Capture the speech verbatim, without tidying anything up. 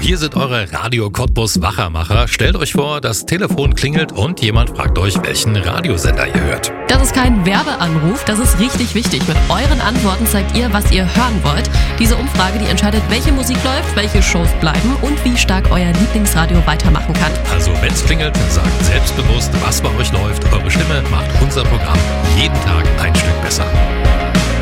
hier sind eure Radio Cottbus Wachermacher. Stellt euch vor, das Telefon klingelt und jemand fragt euch, welchen Radiosender ihr hört. Das ist kein Werbeanruf, das ist richtig wichtig. Mit euren Antworten zeigt ihr, was ihr hören wollt. Diese Umfrage, die entscheidet, welche Musik läuft, welche Shows bleiben und wie stark euer Lieblingsradio weitermachen kann. Also wenn's klingelt, sagt selbstbewusst, was bei euch läuft. Eure Stimme macht unser Programm jeden Tag ein Stück besser.